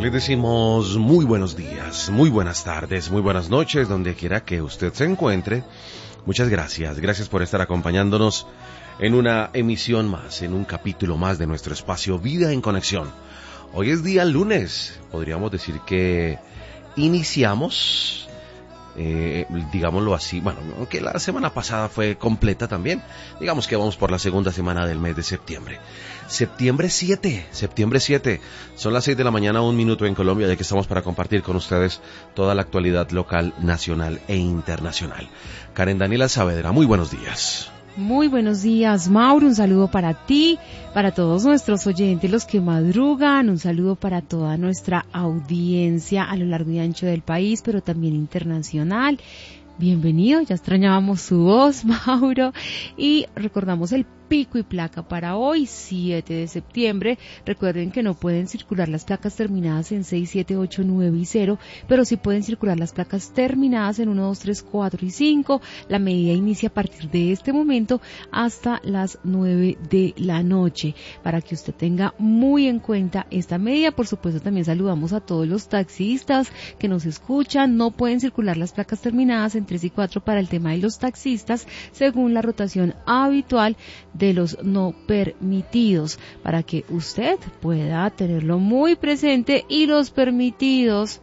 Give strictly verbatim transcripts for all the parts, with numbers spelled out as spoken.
Le decimos muy buenos días, muy buenas tardes, muy buenas noches, donde quiera que usted se encuentre. Muchas gracias, gracias por estar acompañándonos en una emisión más, en un capítulo más de nuestro espacio Vida en Conexión. Hoy es día lunes, podríamos decir que iniciamos, eh, digámoslo así, bueno, aunque la semana pasada fue completa también, digamos que vamos por la segunda semana del mes de septiembre. Septiembre siete, septiembre siete, son las seis de la mañana, un minuto en Colombia, ya que estamos para compartir con ustedes toda la actualidad local, nacional e internacional. Karen Daniela Saavedra, muy buenos días. Muy buenos días, Mauro, un saludo para ti, para todos nuestros oyentes, los que madrugan, un saludo para toda nuestra audiencia a lo largo y ancho del país, pero también internacional. Bienvenido, ya extrañábamos su voz, Mauro, y recordamos el pico y placa para hoy, siete de septiembre. Recuerden que no pueden circular las placas terminadas en seis, siete, ocho, nueve y cero, pero sí pueden circular las placas terminadas en uno, dos, tres, cuatro y cinco. La medida inicia a partir de este momento hasta las nueve de la noche, para que usted tenga muy en cuenta esta medida. Por supuesto, también saludamos a todos los taxistas que nos escuchan. No pueden circular las placas terminadas en tres y cuatro para el tema de los taxistas, según la rotación habitual de los no permitidos, para que usted pueda tenerlo muy presente y los permitidos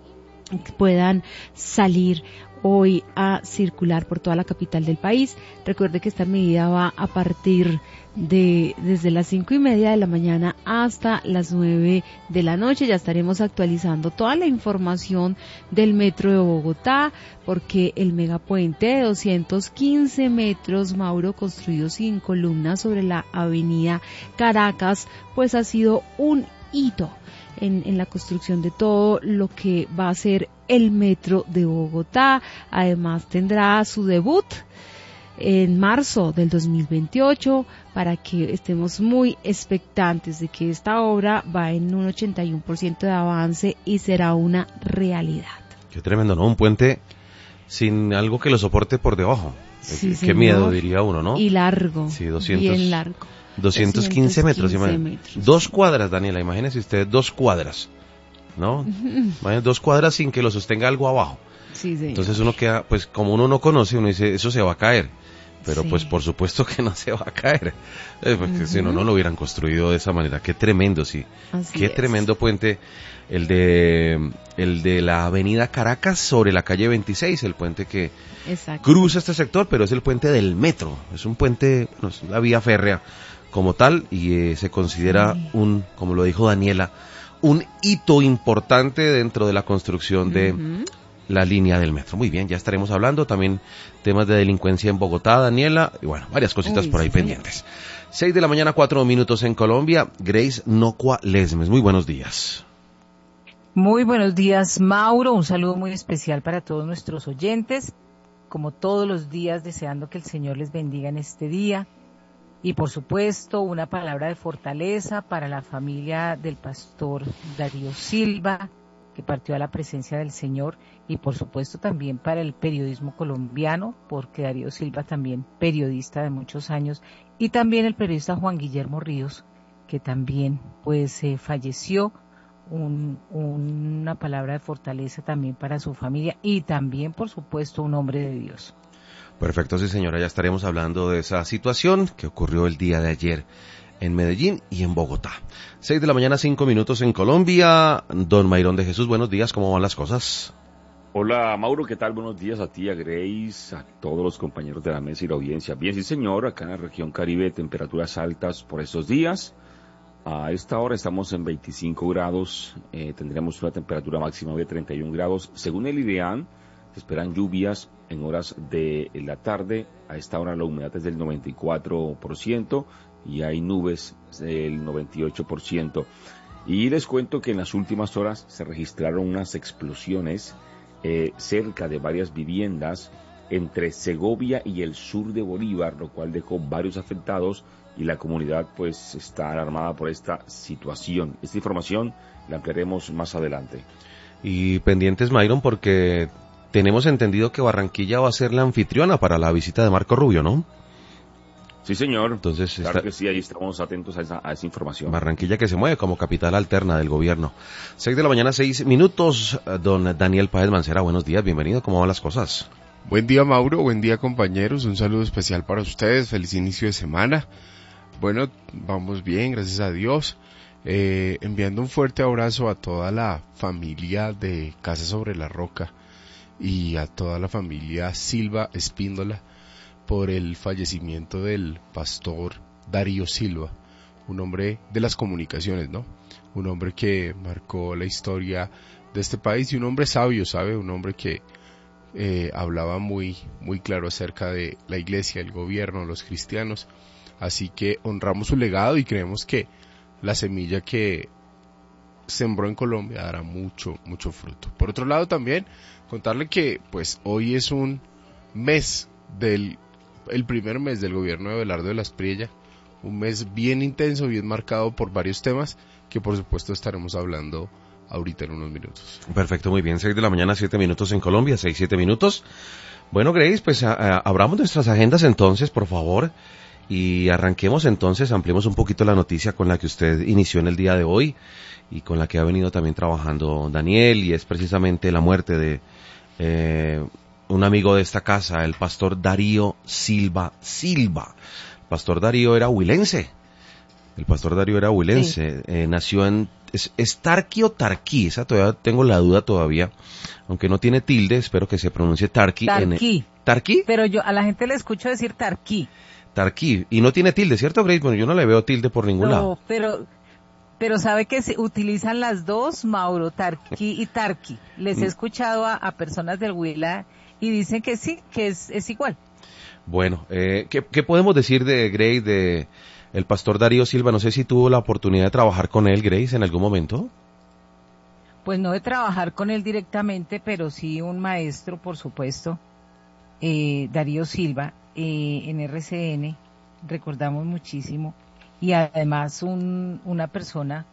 puedan salir hoy a circular por toda la capital del país. Recuerde que esta medida va a partir de desde las cinco y media de la mañana hasta las nueve de la noche. Ya estaremos actualizando toda la información del metro de Bogotá, porque el megapuente de doscientos quince metros, Mauro, construido sin columnas sobre la avenida Caracas, pues ha sido un hito En, en la construcción de todo lo que va a ser el metro de Bogotá. Además tendrá su debut en marzo del dos mil veintiocho, para que estemos muy expectantes de que esta obra va en un ochenta y uno por ciento de avance y será una realidad. Qué tremendo, ¿no? Un puente sin algo que lo soporte por debajo. Sí, Qué señor. Miedo, diría uno, ¿no? Y largo, sí, doscientos, bien largo. doscientos quince metros, metros. Dos cuadras, Daniela, imagínese usted, dos cuadras, ¿no? Uh-huh. Dos cuadras sin que lo sostenga algo abajo. Sí, señor. Entonces uno queda, pues como uno no conoce, uno dice, eso se va a caer. Pero sí. Pues por supuesto que no se va a caer, eh, porque uh-huh. Si no, no lo hubieran construido de esa manera. Qué tremendo, sí. Así Qué es. tremendo puente, el de el de la avenida Caracas sobre la calle veintiséis, el puente que Exacto. cruza este sector, pero es el puente del metro. Es un puente, bueno, es la vía férrea como tal, y eh, se considera sí. un, como lo dijo Daniela, un hito importante dentro de la construcción de uh-huh. la línea del metro. Muy bien, ya estaremos hablando también temas de delincuencia en Bogotá, Daniela, y bueno, varias cositas Uy, por ahí sí, pendientes. Seis de la mañana, cuatro minutos en Colombia. Grace Nocua Lesmes, muy buenos días. Muy buenos días, Mauro, un saludo muy especial para todos nuestros oyentes, como todos los días deseando que el Señor les bendiga en este día. Y por supuesto, una palabra de fortaleza para la familia del pastor Darío Silva, que partió a la presencia del Señor, y por supuesto también para el periodismo colombiano, porque Darío Silva también periodista de muchos años, y también el periodista Juan Guillermo Ríos, que también pues eh, falleció. Un, una palabra de fortaleza también para su familia y también por supuesto un hombre de Dios. Perfecto, sí señora, ya estaremos hablando de esa situación que ocurrió el día de ayer en Medellín y en Bogotá. Seis de la mañana, cinco minutos en Colombia. Don Mayrón de Jesús, buenos días, ¿cómo van las cosas? Hola Mauro, ¿qué tal? Buenos días a ti, a Grace, a todos los compañeros de la mesa y la audiencia. Bien, sí señor, acá en la región Caribe, temperaturas altas por estos días. A esta hora estamos en veinticinco grados, eh, tendremos una temperatura máxima de treinta y un grados. Según el IDEAM, se esperan lluvias en horas de la tarde. A esta hora la humedad es del noventa y cuatro por ciento y hay nubes del noventa y ocho por ciento. Y les cuento que en las últimas horas se registraron unas explosiones eh, cerca de varias viviendas entre Segovia y el sur de Bolívar, lo cual dejó varios afectados y la comunidad pues está alarmada por esta situación. Esta información la ampliaremos más adelante. Y pendientes, Mayron, porque tenemos entendido que Barranquilla va a ser la anfitriona para la visita de Marco Rubio, ¿no? Sí, señor. Entonces, claro está... que sí, ahí estamos atentos a esa, a esa información. Barranquilla que se mueve como capital alterna del gobierno. Seis de la mañana, seis minutos. Don Daniel Páez Mancera, buenos días, bienvenido. ¿Cómo van las cosas? Buen día, Mauro, buen día, compañeros. Un saludo especial para ustedes, feliz inicio de semana. Bueno, vamos bien, gracias a Dios. Eh, enviando un fuerte abrazo a toda la familia de Casa Sobre la Roca y a toda la familia Silva Espíndola por el fallecimiento del pastor Darío Silva, un hombre de las comunicaciones, ¿no? Un hombre que marcó la historia de este país y un hombre sabio, ¿sabe? Un hombre que eh, hablaba muy, muy claro acerca de la iglesia, el gobierno, los cristianos. Así que honramos su legado y creemos que la semilla que sembró en Colombia dará mucho, mucho fruto. Por otro lado también, contarle que pues hoy es un mes del, el primer mes del gobierno de Abelardo de la Espriella, un mes bien intenso, bien marcado por varios temas que por supuesto estaremos hablando ahorita en unos minutos. Perfecto, muy bien, seis de la mañana, siete minutos en Colombia, seis, siete minutos. Bueno, Grace, pues a, a, abramos nuestras agendas entonces, por favor. Y arranquemos entonces, ampliemos un poquito la noticia con la que usted inició en el día de hoy y con la que ha venido también trabajando Daniel, y es precisamente la muerte de eh, un amigo de esta casa, el pastor Darío Silva Silva. El pastor Darío era huilense, el pastor Darío era huilense, sí. eh, nació en, es, es Tarqui o Tarquí, esa todavía tengo la duda todavía, aunque no tiene tilde, espero que se pronuncie Tarqui. Tarquí. En, ¿Tarquí? Pero yo a la gente le escucho decir Tarquí. Tarquí, y no tiene tilde, ¿cierto, Grace? Bueno, yo no le veo tilde por ningún no, lado. No, pero, pero sabe que se utilizan las dos, Mauro, Tarquí y Tarqui. Les he escuchado a, a personas del Huila y dicen que sí, que es, es igual. Bueno, eh, ¿qué, ¿qué podemos decir de Grace, de el pastor Darío Silva? No sé si tuvo la oportunidad de trabajar con él, Grace, en algún momento. Pues no de trabajar con él directamente, pero sí un maestro, por supuesto, eh, Darío Silva. Eh, en R C N, recordamos muchísimo, y además un, una persona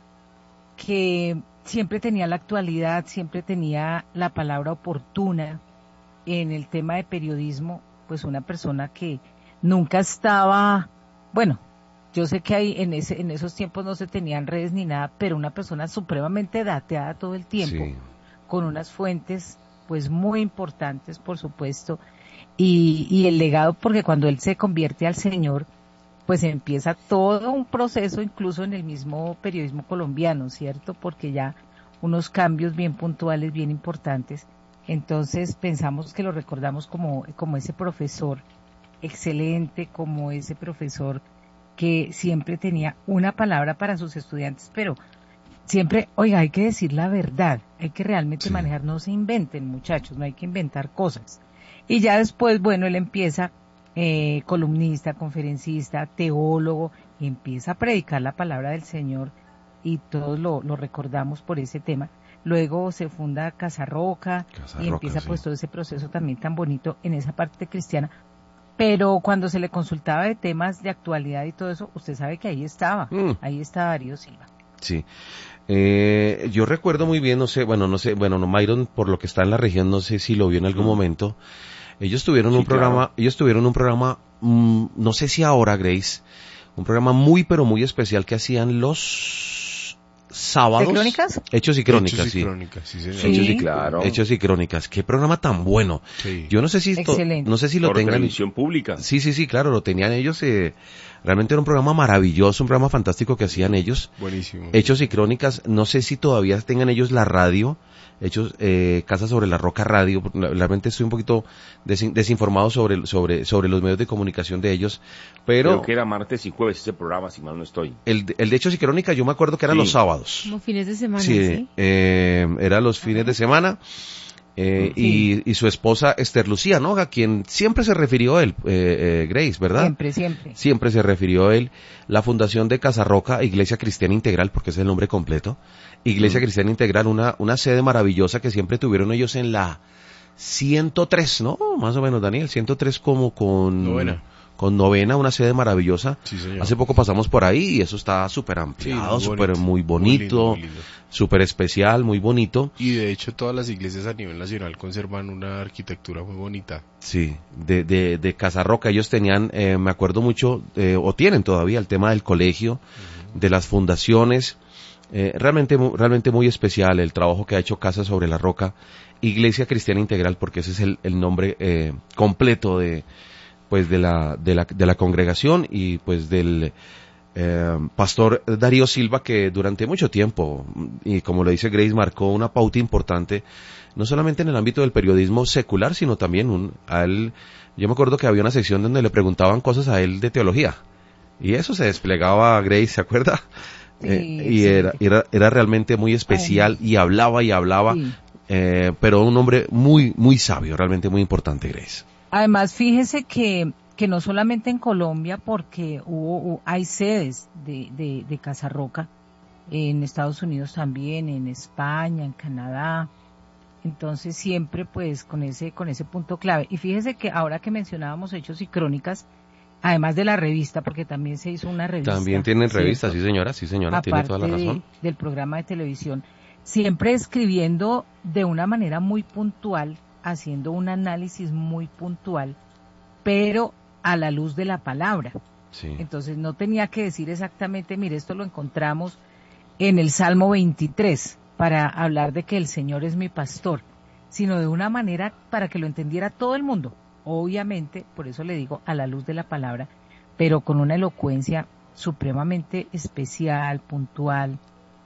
que siempre tenía la actualidad, siempre tenía la palabra oportuna en el tema de periodismo, pues una persona que nunca estaba, bueno, yo sé que hay en ese en esos tiempos no se tenían redes ni nada, pero una persona supremamente dateada todo el tiempo, sí. Con unas fuentes pues muy importantes, por supuesto. Y, y el legado, porque cuando él se convierte al Señor, pues empieza todo un proceso, incluso en el mismo periodismo colombiano, ¿cierto? Porque ya unos cambios bien puntuales, bien importantes. Entonces pensamos que lo recordamos como, como ese profesor excelente, como ese profesor que siempre tenía una palabra para sus estudiantes, pero siempre, oiga, hay que decir la verdad, hay que realmente sí. manejar, no se inventen, muchachos, no hay que inventar cosas. Y ya después, bueno, él empieza, eh, columnista, conferencista, teólogo, y empieza a predicar la palabra del Señor, y todos lo, lo recordamos por ese tema. Luego se funda Casa Roca, Casa y Roca, empieza sí. pues todo ese proceso también tan bonito en esa parte cristiana. Pero cuando se le consultaba de temas de actualidad y todo eso, usted sabe que ahí estaba, mm. ahí está Darío Silva. Sí. Eh, yo recuerdo muy bien, no sé, bueno, no sé, bueno, no, Myron, por lo que está en la región, no sé si lo vio en algún mm. momento. Ellos tuvieron sí, un programa, claro. ellos tuvieron un programa, mmm, no sé si ahora, Grace, un programa muy, pero muy especial que hacían los sábados. ¿De crónicas? Hechos y crónicas, Hechos y sí. Crónicas, sí, señor. Sí, Hechos y, claro. Hechos y crónicas. Qué programa tan bueno. Sí. Yo no sé si esto, no sé si lo Por tengan. televisión pública. Sí, sí, sí, claro, lo tenían ellos. Eh, realmente era un programa maravilloso, un programa fantástico que hacían ellos. Buenísimo. Hechos y crónicas. No sé si todavía tengan ellos la radio. Hechos, eh, Casa Sobre la Roca Radio. Realmente estoy un poquito desin, desinformado sobre, sobre, sobre los medios de comunicación de ellos. Pero. Creo que era martes y jueves ese programa, si mal no estoy. El, el de Hechos y Crónicas, yo me acuerdo que eran sí. los sábados. Como fines de semana. Sí, ¿sí? Eh, era los fines Ajá. de semana. Eh, sí. y, y su esposa Esther Lucía, ¿no? A quien siempre se refirió él, eh, eh, Grace, ¿verdad? Siempre, siempre. Siempre se refirió él. La fundación de Casa Roca, Iglesia Cristiana Integral, porque ese es el nombre completo. Iglesia mm. Cristiana Integral, una, una sede maravillosa que siempre tuvieron ellos en la ciento tres, ¿no? Más o menos, Daniel, ciento tres como con... Novena. con novena, una sede maravillosa. Sí, señor. Hace poco pasamos por ahí y eso está súper ampliado, Sí, muy súper bonito. muy bonito, Muy lindo, muy lindo. súper especial, muy bonito. Y de hecho todas las iglesias a nivel nacional conservan una arquitectura muy bonita. Sí, de, de, de Casarroca ellos tenían, eh, me acuerdo mucho, eh, o tienen todavía el tema del colegio, uh-huh. de las fundaciones, eh, realmente, realmente muy especial el trabajo que ha hecho Casa sobre la Roca, Iglesia Cristiana Integral, porque ese es el, el nombre eh, completo de, pues de la, de la, de la congregación y pues del eh, pastor Darío Silva, que durante mucho tiempo, y como lo dice Grace, marcó una pauta importante, no solamente en el ámbito del periodismo secular, sino también un, a él, yo me acuerdo que había una sección donde le preguntaban cosas a él de teología, y eso se desplegaba, Grace, ¿se acuerda? Sí, eh, y era, era, era realmente muy especial, Ay, y hablaba y hablaba, sí. eh, pero un hombre muy, muy sabio, realmente muy importante, Grace. Además, fíjese que, que no solamente en Colombia, porque hubo, hubo hay sedes de, de, de Casarroca, en Estados Unidos también, en España, en Canadá. Entonces siempre pues con ese, con ese punto clave. Y fíjese que ahora que mencionábamos Hechos y Crónicas, además de la revista, porque también se hizo una revista. También tienen revista, sí señora, sí señora, aparte tiene toda la razón. De, del programa de televisión, siempre escribiendo de una manera muy puntual, haciendo un análisis muy puntual, pero a la luz de la palabra. Sí. Entonces no tenía que decir exactamente, mire, esto lo encontramos en el Salmo veintitrés, para hablar de que el Señor es mi pastor, sino de una manera para que lo entendiera todo el mundo. Obviamente, por eso le digo, a la luz de la palabra, pero con una elocuencia supremamente especial, puntual.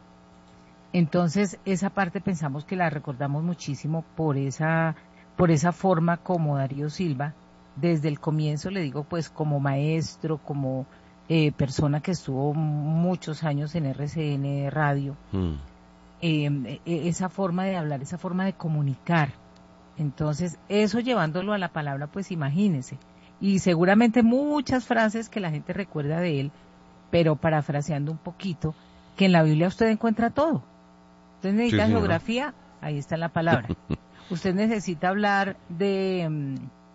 Entonces, esa parte pensamos que la recordamos muchísimo por esa, por esa forma como Darío Silva, desde el comienzo, le digo, pues como maestro, como eh, persona que estuvo muchos años en R C N Radio, mm. eh, esa forma de hablar, esa forma de comunicar. Entonces, eso llevándolo a la palabra, pues imagínese. Y seguramente muchas frases que la gente recuerda de él, pero parafraseando un poquito, que en la Biblia usted encuentra todo. Usted necesita sí, geografía, ahí está en la palabra. Usted necesita hablar de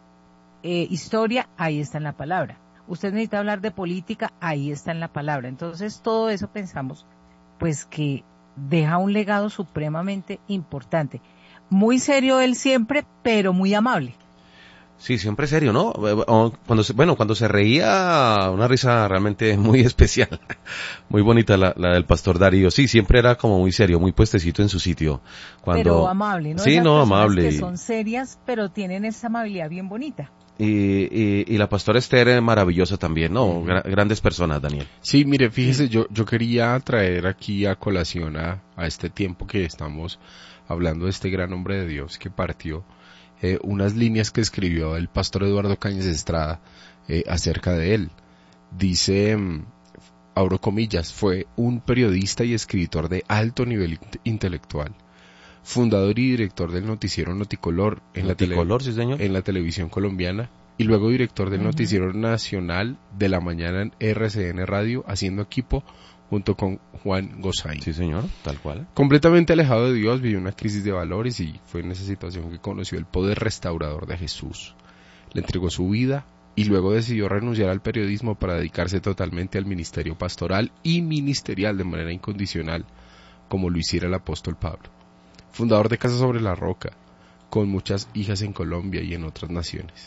eh, historia, ahí está en la palabra. Usted necesita hablar de política, ahí está en la palabra. Entonces, todo eso pensamos, pues que deja un legado supremamente importante. Muy serio él siempre, pero muy amable. Sí, siempre serio, ¿no? Cuando se, bueno, cuando se reía, una risa realmente muy especial, muy bonita la, la del pastor Darío. Sí, siempre era como muy serio, muy puestecito en su sitio. Cuando... Pero amable, ¿no? Sí, Esas no, amable. Que son serias, pero tienen esa amabilidad bien bonita. Y, y, y la pastora Esther, maravillosa también, ¿no? Uh-huh. Gra- grandes personas, Daniel. Sí, mire, fíjese, yo, yo quería traer aquí a colación a, a este tiempo que estamos hablando de este gran hombre de Dios que partió. Eh, unas líneas que escribió el pastor Eduardo Cañas Estrada eh, acerca de él. Dice, um, abro comillas, fue un periodista y escritor de alto nivel int- intelectual, fundador y director del noticiero Noticolor en, Noticolor, la, tele- sí, señor. en la televisión colombiana, y luego director del uh-huh. noticiero nacional de la mañana en R C N Radio, haciendo equipo junto con Juan Gozaín. Sí, señor, tal cual. Completamente alejado de Dios, vivió una crisis de valores y fue en esa situación que conoció el poder restaurador de Jesús. Le entregó su vida y luego decidió renunciar al periodismo para dedicarse totalmente al ministerio pastoral y ministerial de manera incondicional, como lo hiciera el apóstol Pablo. Fundador de Casa sobre la Roca, con muchas hijas en Colombia y en otras naciones.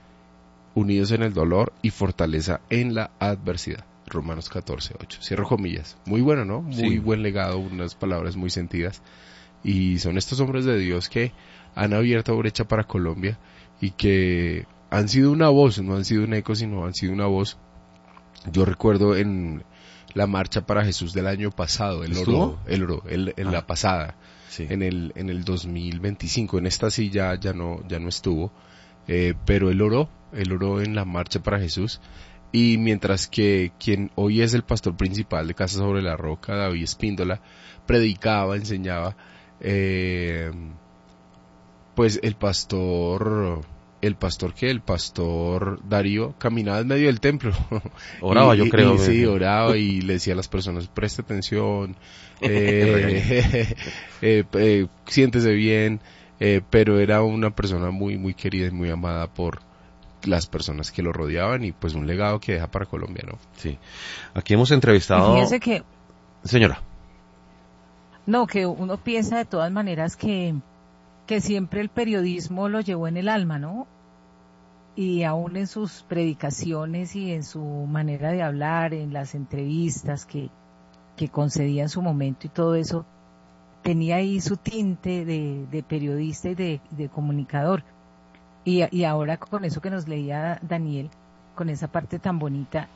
Unidos en el dolor y fortaleza en la adversidad. Romanos catorce, ocho. Cierro comillas. Muy bueno, ¿no? Muy sí. buen legado, unas palabras muy sentidas. Y son estos hombres de Dios que han abierto brecha para Colombia y que han sido una voz, no han sido un eco, sino han sido una voz. Yo recuerdo en la marcha para Jesús del año pasado, el oro, el oro, el, en ah. la pasada, sí. en el en el dos mil veinticinco. En esta sí ya, ya no ya no estuvo, eh, pero el oro, el oro en la marcha para Jesús. Y mientras que quien hoy es el pastor principal de Casa sobre la Roca, David Espíndola, predicaba, enseñaba, eh, pues el pastor, el pastor que, el pastor Darío caminaba en medio del templo. Oraba, y, yo creo. Y, sí, oraba y le decía a las personas, preste atención, eh, eh, eh, siéntese bien, eh, pero era una persona muy, muy querida y muy amada por las personas que lo rodeaban y pues un legado que deja para Colombia, ¿no? Sí. Aquí hemos entrevistado... Fíjese que... Señora. No, que uno piensa de todas maneras que, que siempre el periodismo lo llevó en el alma, ¿no? Y aún en sus predicaciones y en su manera de hablar, en las entrevistas que, que concedía en su momento y todo eso, tenía ahí su tinte de, de periodista y de, de comunicador. Y, y ahora con eso que nos leía Daniel, con esa parte tan bonita,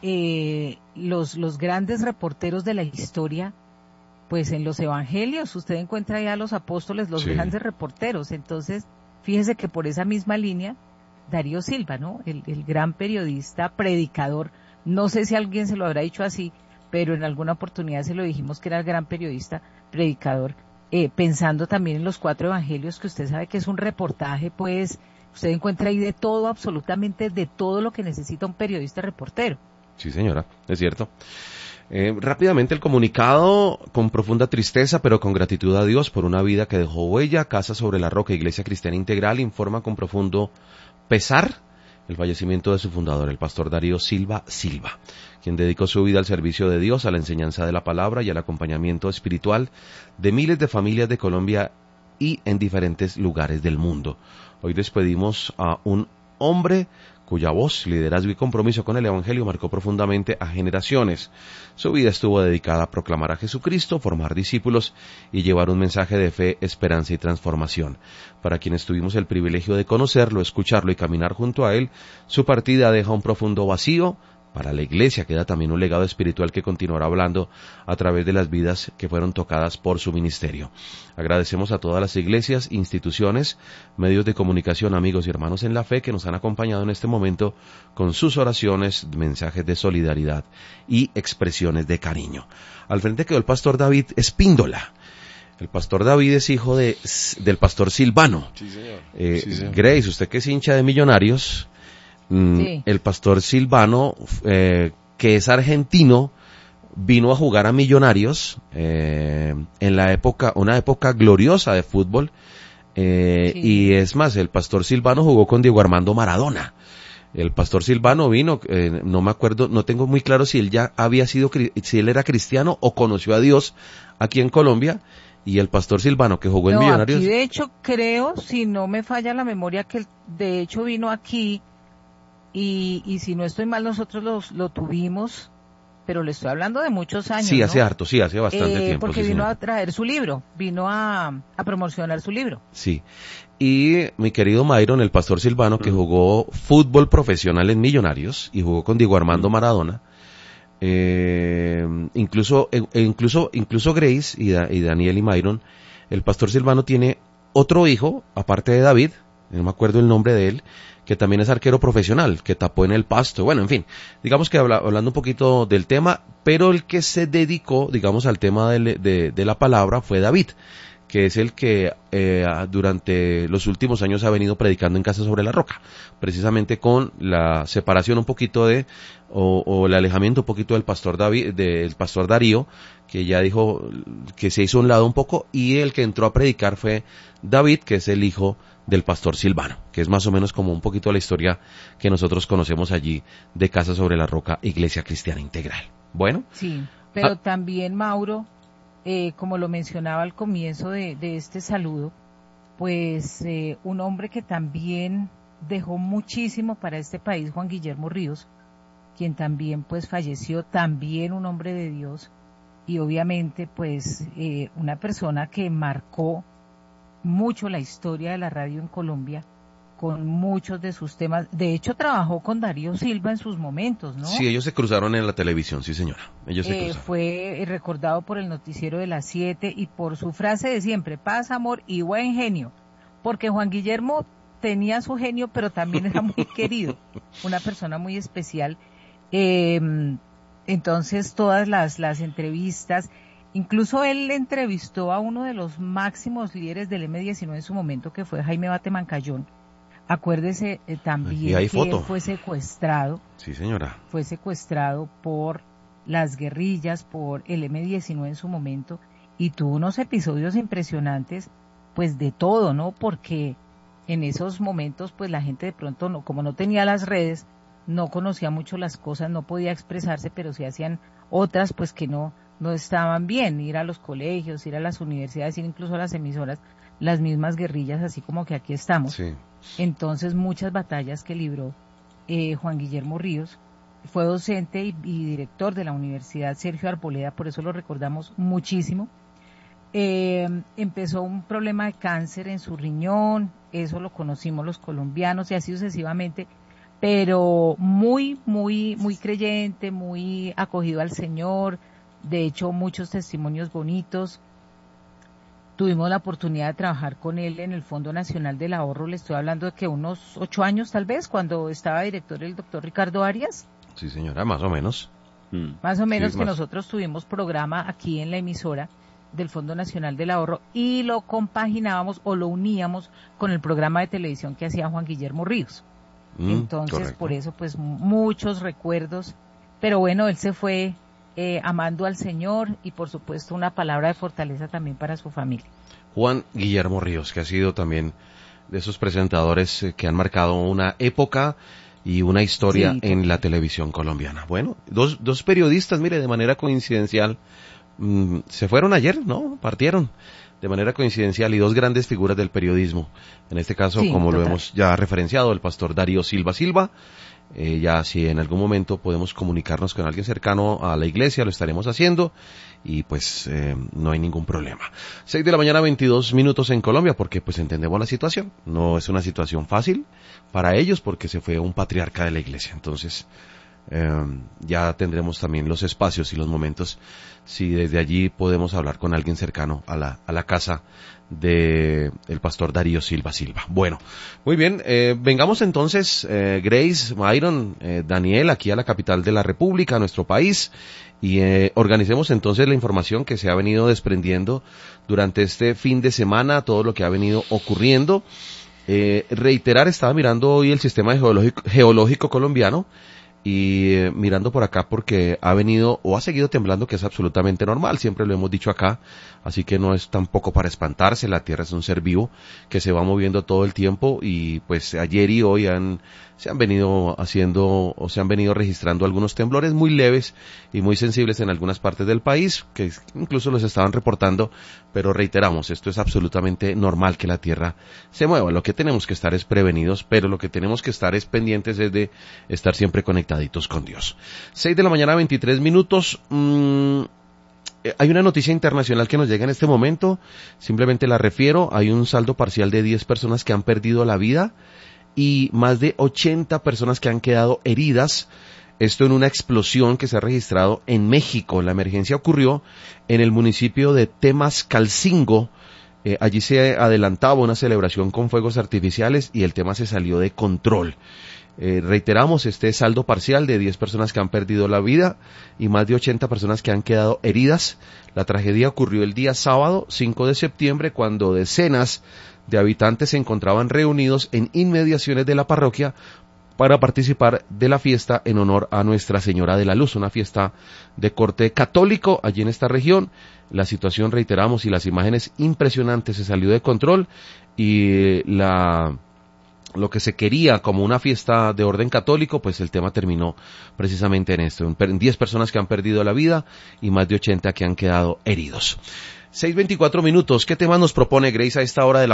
eh, los, los grandes reporteros de la historia, pues en los evangelios usted encuentra ya a los apóstoles, los sí. grandes reporteros. Entonces, fíjese que por esa misma línea, Darío Silva, ¿no? El, el gran periodista, predicador, no sé si alguien se lo habrá dicho así, pero en alguna oportunidad se lo dijimos que era el gran periodista, predicador, eh, pensando también en los cuatro evangelios, que usted sabe que es un reportaje, pues, usted encuentra ahí de todo, absolutamente de todo lo que necesita un periodista reportero. Sí, señora, es cierto. Eh, rápidamente el comunicado: con profunda tristeza pero con gratitud a Dios por una vida que dejó huella, Casa sobre la Roca, Iglesia Cristiana Integral, informa con profundo pesar el fallecimiento de su fundador, el pastor Darío Silva Silva, quien dedicó su vida al servicio de Dios, a la enseñanza de la palabra y al acompañamiento espiritual de miles de familias de Colombia y en diferentes lugares del mundo. Hoy despedimos a un hombre cuya voz, liderazgo y compromiso con el Evangelio marcó profundamente a generaciones. Su vida estuvo dedicada a proclamar a Jesucristo, formar discípulos y llevar un mensaje de fe, esperanza y transformación. Para quienes tuvimos el privilegio de conocerlo, escucharlo y caminar junto a él, su partida deja un profundo vacío. Para la Iglesia queda también un legado espiritual que continuará hablando a través de las vidas que fueron tocadas por su ministerio. Agradecemos a todas las iglesias, instituciones, medios de comunicación, amigos y hermanos en la fe que nos han acompañado en este momento con sus oraciones, mensajes de solidaridad y expresiones de cariño. Al frente quedó el pastor David Espíndola. El pastor David es hijo de, del pastor Silvano. Sí, señor. Eh, sí, señor. Grace, usted que es hincha de Millonarios... Sí. El pastor Silvano, eh, que es argentino, vino a jugar a Millonarios eh, en la época, una época gloriosa de fútbol, eh, sí. Y es más, el pastor Silvano jugó con Diego Armando Maradona. El pastor Silvano vino, eh, no me acuerdo, no tengo muy claro si él ya había sido, si él era cristiano o conoció a Dios aquí en Colombia. Y el pastor Silvano, que jugó no, en Millonarios. Aquí de hecho creo, si no me falla la memoria, que de hecho vino aquí. Y, y si no estoy mal, nosotros los, lo tuvimos, pero le estoy hablando de muchos años. Sí, hace ¿no? harto, sí, hace bastante eh, tiempo. Porque sí, vino señor. a traer su libro, vino a, a promocionar su libro. Sí. Y mi querido Myron, el pastor Silvano, que jugó fútbol profesional en Millonarios y jugó con Diego Armando Maradona. Eh, incluso, eh, incluso, incluso Grace y, da, y Daniel y Myron, el pastor Silvano tiene otro hijo, aparte de David, no me acuerdo el nombre de él, que también es arquero profesional, que tapó en el Pasto. Bueno, en fin, digamos que habla, hablando un poquito del tema, pero el que se dedicó, digamos, al tema de, de, de la palabra fue David, que es el que eh, durante los últimos años ha venido predicando en Casa sobre la Roca, precisamente con la separación un poquito de, o, o el alejamiento un poquito del pastor David, del pastor Darío, que ya dijo que se hizo a un lado un poco, y el que entró a predicar fue David, que es el hijo del pastor Silvano, que es más o menos como un poquito la historia que nosotros conocemos allí de Casa sobre la Roca, Iglesia Cristiana Integral. Bueno. Sí, pero ah, también, Mauro, eh, como lo mencionaba al comienzo de, de este saludo, pues eh, un hombre que también dejó muchísimo para este país, Juan Guillermo Ríos, quien también pues falleció, también un hombre de Dios, y obviamente pues eh, una persona que marcó mucho la historia de la radio en Colombia, con muchos de sus temas. De hecho, trabajó con Darío Silva en sus momentos, ¿no? Sí, ellos se cruzaron en la televisión, sí señora, ellos se eh, cruzaron. Fue recordado por el noticiero de las siete y por su frase de siempre: paz, amor y buen genio, porque Juan Guillermo tenía su genio, pero también era muy querido, una persona muy especial. Eh, entonces, todas las, las entrevistas... Incluso él entrevistó a uno de los máximos líderes del eme diecinueve en su momento, que fue Jaime Bate Mancayón. Acuérdese eh, también que foto. él fue secuestrado. Sí, señora. Fue secuestrado por las guerrillas, por el eme diecinueve en su momento, y tuvo unos episodios impresionantes, pues de todo, ¿no? Porque en esos momentos pues la gente de pronto, no, como no tenía las redes, no conocía mucho las cosas, no podía expresarse, pero sí hacían otras pues que no, no estaban bien, ir a los colegios, ir a las universidades, ir incluso a las emisoras, las mismas guerrillas, así como que aquí estamos. Sí. Entonces muchas batallas que libró eh, Juan Guillermo Ríos. Fue docente y, y director de la Universidad Sergio Arboleda, por eso lo recordamos muchísimo. Eh, empezó un problema de cáncer en su riñón, eso lo conocimos los colombianos y así sucesivamente, pero muy, muy, muy creyente, muy acogido al Señor, de hecho muchos testimonios bonitos. Tuvimos la oportunidad de trabajar con él en el Fondo Nacional del Ahorro, le estoy hablando de que unos ocho años tal vez, cuando estaba director el doctor Ricardo Arias. Sí, señora, más o menos. Mm. Más o menos sí, que más. Nosotros tuvimos programa aquí en la emisora del Fondo Nacional del Ahorro y lo compaginábamos o lo uníamos con el programa de televisión que hacía Juan Guillermo Ríos. Mm, Entonces, correcto. Por eso, pues, muchos recuerdos. Pero bueno, él se fue eh, amando al Señor y, por supuesto, una palabra de fortaleza también para su familia. Juan Guillermo Ríos, que ha sido también de esos presentadores eh, que han marcado una época y una historia sí, en la televisión colombiana. Bueno, dos, dos periodistas, mire, de manera coincidencial, mmm, se fueron ayer, ¿no? Partieron de manera coincidencial y dos grandes figuras del periodismo. En este caso, sí, como total. Lo hemos ya referenciado, el pastor Darío Silva Silva. Eh, ya si en algún momento podemos comunicarnos con alguien cercano a la iglesia, lo estaremos haciendo y pues eh, no hay ningún problema. seis de la mañana, veintidós minutos en Colombia, porque pues entendemos la situación. No es una situación fácil para ellos porque se fue un patriarca de la iglesia. Entonces eh, ya tendremos también los espacios y los momentos si desde allí podemos hablar con alguien cercano a la, a la casa de el pastor Darío Silva Silva. Bueno, muy bien, eh, vengamos entonces, eh, Grace, Myron, eh, Daniel, aquí a la capital de la República, a nuestro país, y eh, organicemos entonces la información que se ha venido desprendiendo durante este fin de semana, todo lo que ha venido ocurriendo. Eh, reiterar, estaba mirando hoy el sistema geológico, geológico colombiano, y eh, mirando por acá porque ha venido o ha seguido temblando, que es absolutamente normal, siempre lo hemos dicho acá, así que no es tampoco para espantarse. La Tierra es un ser vivo que se va moviendo todo el tiempo y pues ayer y hoy han se han venido haciendo o se han venido registrando algunos temblores muy leves y muy sensibles en algunas partes del país, que incluso los estaban reportando, pero reiteramos, esto es absolutamente normal que la Tierra se mueva. Lo que tenemos que estar es prevenidos, pero lo que tenemos que estar es pendientes es de estar siempre conectaditos con Dios. seis de la mañana, veintitrés minutos. Mmm, hay una noticia internacional que nos llega en este momento, simplemente la refiero. Hay un saldo parcial de diez personas que han perdido la vida y más de ochenta personas que han quedado heridas. Esto en una explosión que se ha registrado en México. La emergencia ocurrió en el municipio de Temascalcingo. Eh, allí se adelantaba una celebración con fuegos artificiales y el tema se salió de control. Eh, reiteramos, este saldo parcial de diez personas que han perdido la vida y más de ochenta personas que han quedado heridas. La tragedia ocurrió el día sábado, cinco de septiembre, cuando decenas de habitantes se encontraban reunidos en inmediaciones de la parroquia para participar de la fiesta en honor a Nuestra Señora de la Luz, una fiesta de corte católico allí en esta región. La situación, reiteramos, y las imágenes impresionantes, se salió de control y la... lo que se quería como una fiesta de orden católico, pues el tema terminó precisamente en esto. diez personas que han perdido la vida y más de ochenta que han quedado heridos. seis veinticuatro minutos. ¿Qué tema nos propone Grace a esta hora de la